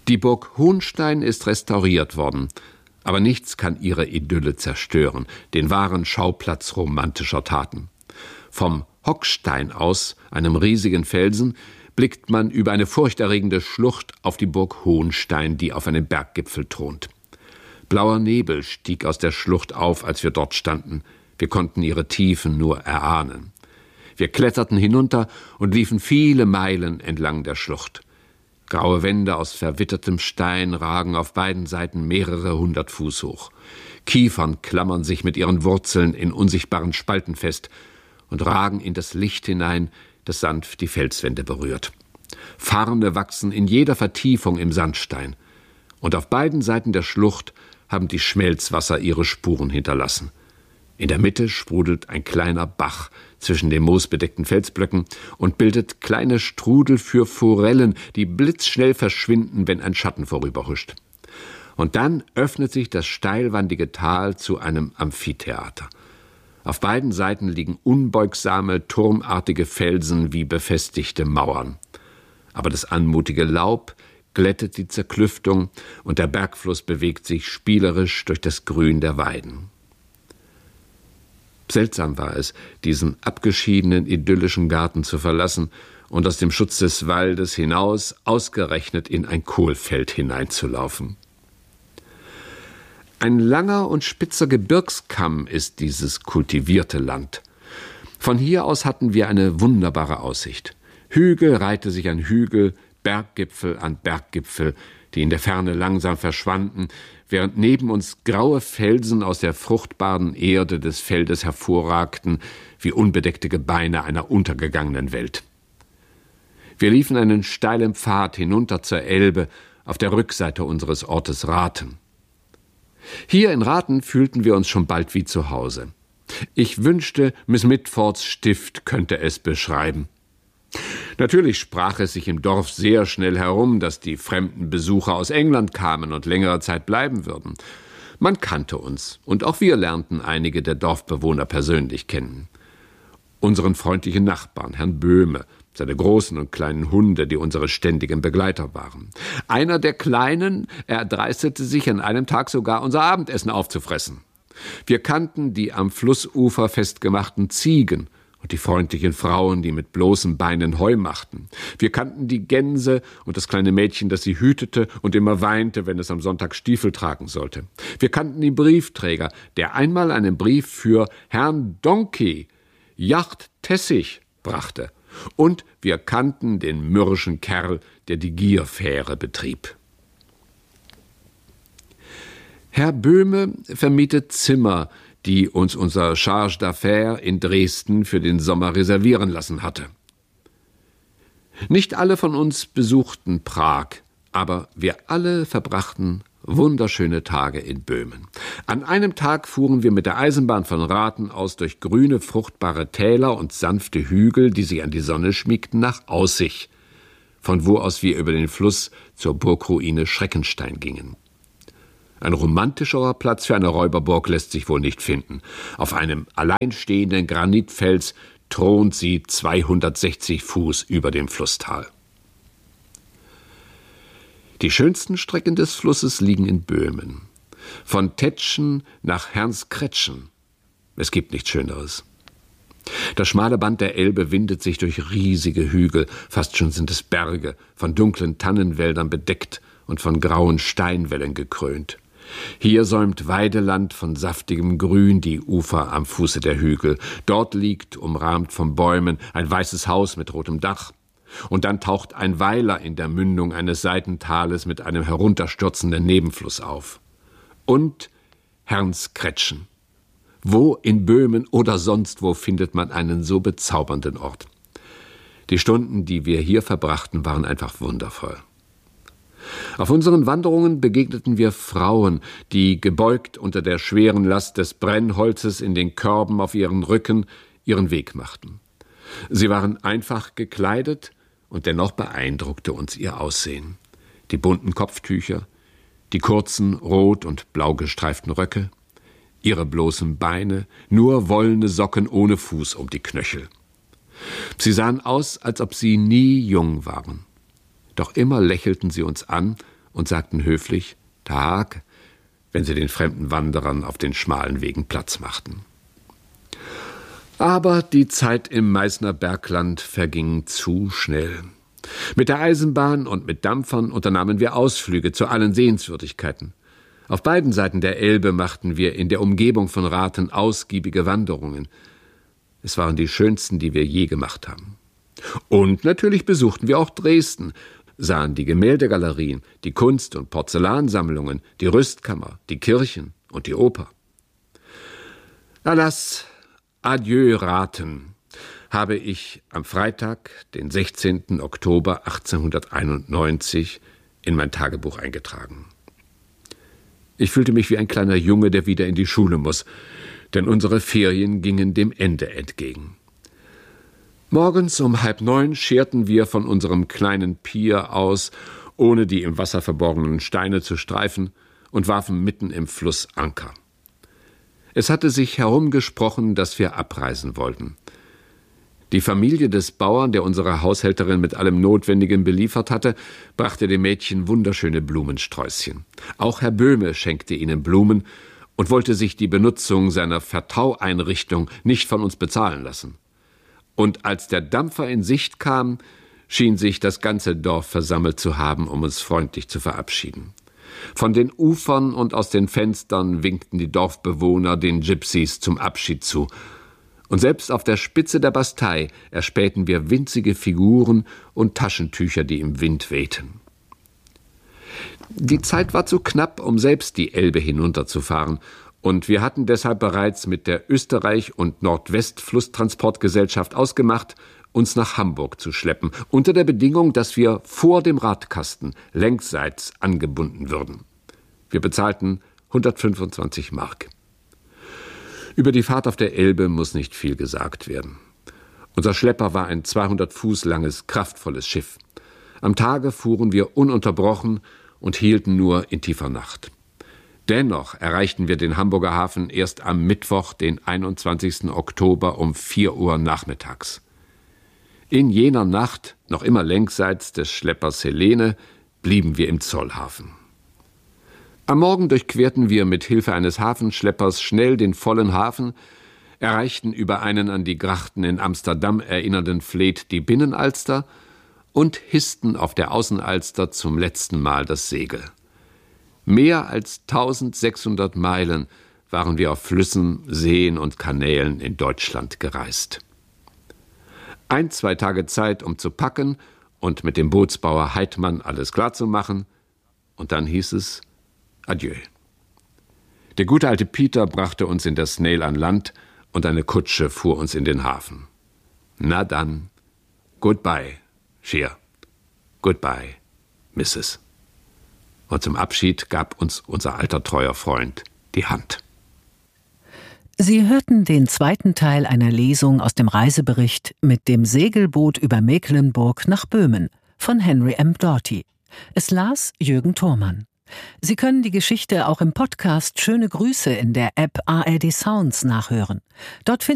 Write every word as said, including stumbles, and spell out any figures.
Die Burg Hohnstein ist restauriert worden, aber nichts kann ihre Idylle zerstören, den wahren Schauplatz romantischer Taten. Vom Hockstein aus, einem riesigen Felsen, blickt man über eine furchterregende Schlucht auf die Burg Hohnstein, die auf einem Berggipfel thront. Blauer Nebel stieg aus der Schlucht auf, als wir dort standen. Wir konnten ihre Tiefen nur erahnen. Wir kletterten hinunter und liefen viele Meilen entlang der Schlucht. Graue Wände aus verwittertem Stein ragen auf beiden Seiten mehrere hundert Fuß hoch. Kiefern klammern sich mit ihren Wurzeln in unsichtbaren Spalten fest und ragen in das Licht hinein, das sanft die Felswände berührt. Farne wachsen in jeder Vertiefung im Sandstein. Und auf beiden Seiten der Schlucht haben die Schmelzwasser ihre Spuren hinterlassen. In der Mitte sprudelt ein kleiner Bach zwischen den moosbedeckten Felsblöcken und bildet kleine Strudel für Forellen, die blitzschnell verschwinden, wenn ein Schatten vorüberhuscht. Und dann öffnet sich das steilwandige Tal zu einem Amphitheater. Auf beiden Seiten liegen unbeugsame, turmartige Felsen wie befestigte Mauern. Aber das anmutige Laub glättet die Zerklüftung und der Bergfluss bewegt sich spielerisch durch das Grün der Weiden. Seltsam war es, diesen abgeschiedenen, idyllischen Garten zu verlassen und aus dem Schutz des Waldes hinaus ausgerechnet in ein Kohlfeld hineinzulaufen. Ein langer und spitzer Gebirgskamm ist dieses kultivierte Land. Von hier aus hatten wir eine wunderbare Aussicht. Hügel reihte sich an Hügel, Berggipfel an Berggipfel, die in der Ferne langsam verschwanden, während neben uns graue Felsen aus der fruchtbaren Erde des Feldes hervorragten, wie unbedeckte Gebeine einer untergegangenen Welt. Wir liefen einen steilen Pfad hinunter zur Elbe auf der Rückseite unseres Ortes Rathen. Hier in Rathen fühlten wir uns schon bald wie zu Hause. Ich wünschte, Miss Mitfords Stift könnte es beschreiben. Natürlich sprach es sich im Dorf sehr schnell herum, dass die fremden Besucher aus England kamen und längere Zeit bleiben würden. Man kannte uns, und auch wir lernten einige der Dorfbewohner persönlich kennen. Unseren freundlichen Nachbarn, Herrn Böhme, seine großen und kleinen Hunde, die unsere ständigen Begleiter waren. Einer der Kleinen erdreistete sich an einem Tag sogar unser Abendessen aufzufressen. Wir kannten die am Flussufer festgemachten Ziegen und die freundlichen Frauen, die mit bloßen Beinen Heu machten. Wir kannten die Gänse und das kleine Mädchen, das sie hütete und immer weinte, wenn es am Sonntag Stiefel tragen sollte. Wir kannten den Briefträger, der einmal einen Brief für Herrn Donkey, Yacht Tessig, brachte. Und wir kannten den mürrischen Kerl, der die Gierfähre betrieb. Herr Böhme vermietet Zimmer, die uns unser Charge d'Affaires in Dresden für den Sommer reservieren lassen hatte. Nicht alle von uns besuchten Prag, aber wir alle verbrachten wunderschöne Tage in Böhmen. An einem Tag fuhren wir mit der Eisenbahn von Rathen aus durch grüne, fruchtbare Täler und sanfte Hügel, die sich an die Sonne schmiegten, nach Aussig, von wo aus wir über den Fluss zur Burgruine Schreckenstein gingen. Ein romantischerer Platz für eine Räuberburg lässt sich wohl nicht finden. Auf einem alleinstehenden Granitfels thront sie zweihundertsechzig Fuß über dem Flusstal. Die schönsten Strecken des Flusses liegen in Böhmen. Von Tetschen nach Herrnskretschen. Es gibt nichts Schöneres. Das schmale Band der Elbe windet sich durch riesige Hügel, fast schon sind es Berge, von dunklen Tannenwäldern bedeckt und von grauen Steinwällen gekrönt. Hier säumt Weideland von saftigem Grün die Ufer am Fuße der Hügel. Dort liegt, umrahmt von Bäumen, ein weißes Haus mit rotem Dach. Und dann taucht ein Weiler in der Mündung eines Seitentales mit einem herunterstürzenden Nebenfluss auf. Und Herrnskretschen. Wo in Böhmen oder sonst wo findet man einen so bezaubernden Ort? Die Stunden, die wir hier verbrachten, waren einfach wundervoll. Auf unseren Wanderungen begegneten wir Frauen, die, gebeugt unter der schweren Last des Brennholzes in den Körben auf ihren Rücken, ihren Weg machten. Sie waren einfach gekleidet, und dennoch beeindruckte uns ihr Aussehen. Die bunten Kopftücher, die kurzen rot- und blau gestreiften Röcke, ihre bloßen Beine, nur wollene Socken ohne Fuß um die Knöchel. Sie sahen aus, als ob sie nie jung waren. Doch immer lächelten sie uns an und sagten höflich »Tag«, wenn sie den fremden Wanderern auf den schmalen Wegen Platz machten. Aber die Zeit im Meißner Bergland verging zu schnell. Mit der Eisenbahn und mit Dampfern unternahmen wir Ausflüge zu allen Sehenswürdigkeiten. Auf beiden Seiten der Elbe machten wir in der Umgebung von Rathen ausgiebige Wanderungen. Es waren die schönsten, die wir je gemacht haben. Und natürlich besuchten wir auch Dresden, sahen die Gemäldegalerien, die Kunst- und Porzellansammlungen, die Rüstkammer, die Kirchen und die Oper. Alas, adieu Rathen, habe ich am Freitag, den sechzehnten Oktober achtzehnhunderteinundneunzig, in mein Tagebuch eingetragen. Ich fühlte mich wie ein kleiner Junge, der wieder in die Schule muss, denn unsere Ferien gingen dem Ende entgegen. Morgens um halb neun scherten wir von unserem kleinen Pier aus, ohne die im Wasser verborgenen Steine zu streifen, und warfen mitten im Fluss Anker. Es hatte sich herumgesprochen, dass wir abreisen wollten. Die Familie des Bauern, der unsere Haushälterin mit allem Notwendigen beliefert hatte, brachte dem Mädchen wunderschöne Blumensträußchen. Auch Herr Böhme schenkte ihnen Blumen und wollte sich die Benutzung seiner Vertaueinrichtung nicht von uns bezahlen lassen. Und als der Dampfer in Sicht kam, schien sich das ganze Dorf versammelt zu haben, um uns freundlich zu verabschieden. Von den Ufern und aus den Fenstern winkten die Dorfbewohner den Gypsies zum Abschied zu. Und selbst auf der Spitze der Bastei erspähten wir winzige Figuren und Taschentücher, die im Wind wehten. Die Zeit war zu knapp, um selbst die Elbe hinunterzufahren, und wir hatten deshalb bereits mit der Österreich- und Nordwestflusstransportgesellschaft ausgemacht, uns nach Hamburg zu schleppen, unter der Bedingung, dass wir vor dem Radkasten längsseits angebunden würden. Wir bezahlten hundertfünfundzwanzig Mark. Über die Fahrt auf der Elbe muss nicht viel gesagt werden. Unser Schlepper war ein zweihundert Fuß langes, kraftvolles Schiff. Am Tage fuhren wir ununterbrochen und hielten nur in tiefer Nacht. Dennoch erreichten wir den Hamburger Hafen erst am Mittwoch, den einundzwanzigsten Oktober um vier Uhr nachmittags. In jener Nacht, noch immer längsseits des Schleppers Helene, blieben wir im Zollhafen. Am Morgen durchquerten wir mit Hilfe eines Hafenschleppers schnell den vollen Hafen, erreichten über einen an die Grachten in Amsterdam erinnernden Fleet die Binnenalster und hissten auf der Außenalster zum letzten Mal das Segel. Mehr als eintausendsechshundert Meilen waren wir auf Flüssen, Seen und Kanälen in Deutschland gereist. Ein, zwei Tage Zeit, um zu packen und mit dem Bootsbauer Heidmann alles klarzumachen, und dann hieß es Adieu. Der gute alte Peter brachte uns in der Snail an Land und eine Kutsche fuhr uns in den Hafen. Na dann, goodbye, Scheer. Goodbye, Missus Und zum Abschied gab uns unser alter treuer Freund die Hand. Sie hörten den zweiten Teil einer Lesung aus dem Reisebericht mit dem Segelboot über Mecklenburg nach Böhmen von Henry M. Doughty. Es las Jürgen Thormann. Sie können die Geschichte auch im Podcast Schöne Grüße in der App A R D Sounds nachhören. Dort finden